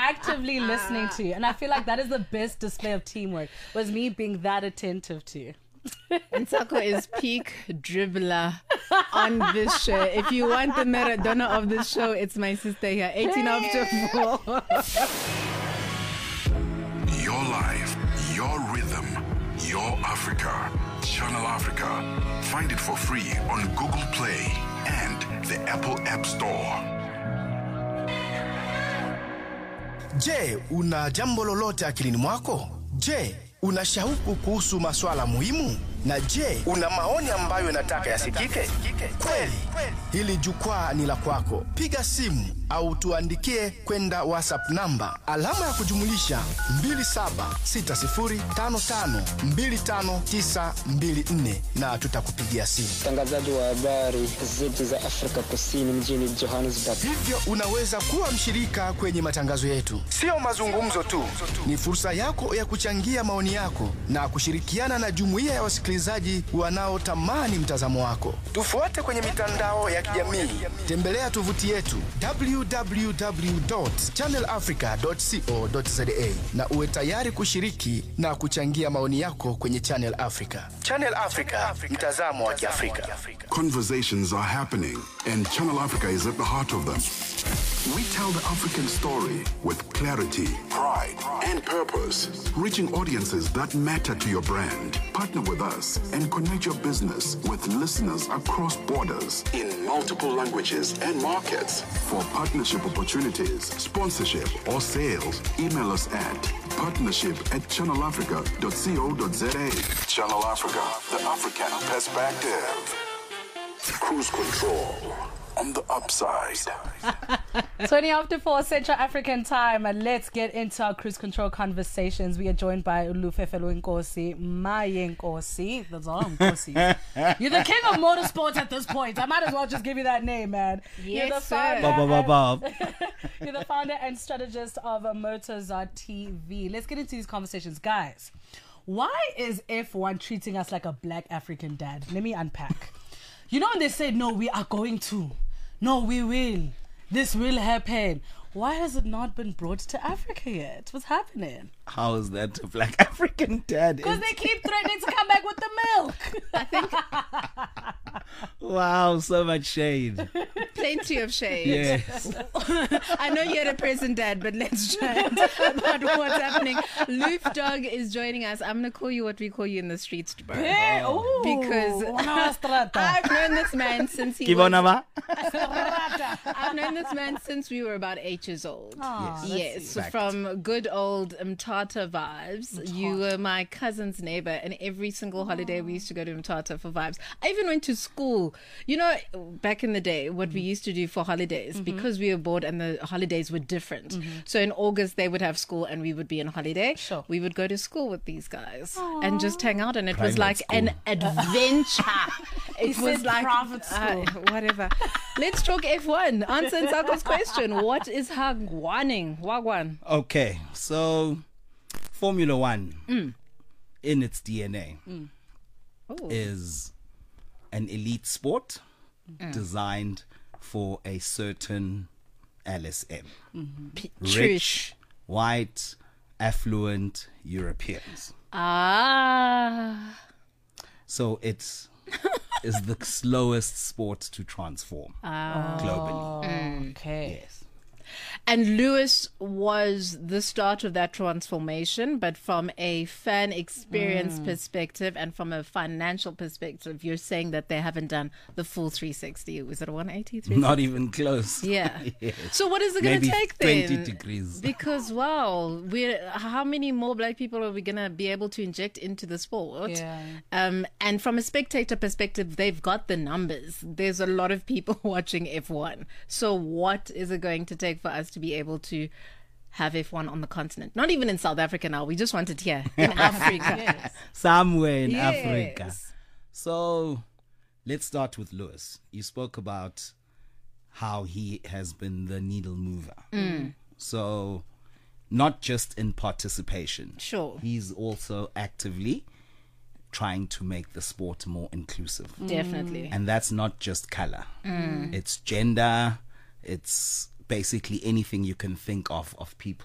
actively listening to you. And I feel like that is the best display of teamwork, was me being that attentive to you. Ntako is peak dribbler on this show. If you want the Maradona of this show, it's my sister here. 18 after 4. Your life, your rhythm, your Africa. Channel Africa. Find it for free on Google Play and the Apple App Store. Je, una jambo lolote akilini mwako? Je, una shauku kuhusu masuala muhimu? Na je, una maoni ambayo unataka yasikike? Kweli, hili jukwaa ni la kwako. Piga simu au tuandikie kwenda WhatsApp namba alama ya kujumulisha 2760552594 na tutakupigia simu. Mtangazaji wa habari zetu za Afrika Kusini mjini Johannesburg. Hivyo unaweza kuwa mshirika kwenye matangazo yetu. Sio mazungumzo tu, ni fursa yako ya kuchangia maoni yako na kushirikiana na jumuiya ya wasikilizaji wanaotamani mtazamo wako. Tufuate kwenye mitandao ya kijamii. Tembelea tovuti yetu www.channelafrica.co.za na uwe tayari kushiriki na kuchangia maoni yako kwenye Channel Africa. Channel Africa, mtazamo wa Kiafrika. Conversations are happening, and Channel Africa is at the heart of them. We tell the African story with clarity, pride, and purpose, reaching audiences that matter to your brand. Partner with us and connect your business with listeners across borders in multiple languages and markets. For partnership opportunities, sponsorship, or sales, email us at partnership@channelafrica.co.za. Channel Africa, the African perspective. Cruise control on the upside. 20 after 4 Central African time, and let's get into our cruise control conversations. We are joined by Ulufefelo Nkosi, Maye Nkosi. That's all Nkosi. You're the king of motorsports at this point. I might as well just give you that name, man. Yes, You're the sir. You're the founder and strategist of Motozar TV. Let's get into these conversations. Guys, why is F1 treating us like a black African dad? Let me unpack. You know when they say, no, we are going to. No, we will. This will happen. Why has it not been brought to Africa yet? What's happening? How is that a black African dad? Because they keep threatening to come back with the milk. I think Wow, so much shade. plenty of shade. Yes. I know you're the present dad, but let's chat about what's happening. Loof Dog is joining us. I'm going to call you what we call you in the streets, bro. Hey, ooh, Because una strata. I've known this man since he was... Kibonama? I've known this man since we were about 8 years old. Yes, Fact. from good old Mtata vibes. You were my cousin's neighbor, and every single holiday we used to go to Mtata for vibes. I even went to school. You know, back in the day, what we used to do for holidays, because we were bored and the holidays were different. So in August, they would have school and we would be on holiday. Sure. We would go to school with these guys and just hang out, and it was Private like school. an adventure. It was said like private school. whatever. Let's talk F1. Answer Nsako's question. What is Hagwaning? Wagwan. Okay, so Formula One in its DNA is an elite sport designed for a certain LSM. Rich, white, affluent Europeans. Ah. So it is the slowest sport to transform globally. Okay. Yes. And Lewis was the start of that transformation, but from a fan experience perspective and from a financial perspective, you're saying that they haven't done the full 360. Was it a 180? Not even close. Yeah. Yes. So what is it going to Maybe take then? 20 degrees. Because wow, how many more black people are we going to be able to inject into the sport? Yeah. And from a spectator perspective, they've got the numbers. There's a lot of people watching F1. So what is it going to take for us to be able to have F1 on the continent? Not even in South Africa now. We just want it here in Africa. Somewhere in Yes. Africa. So let's start with Lewis. You spoke about how he has been the needle mover. So not just in participation. Sure. He's also actively trying to make the sport more inclusive. Definitely. And that's not just color. It's gender. It's basically anything you can think of people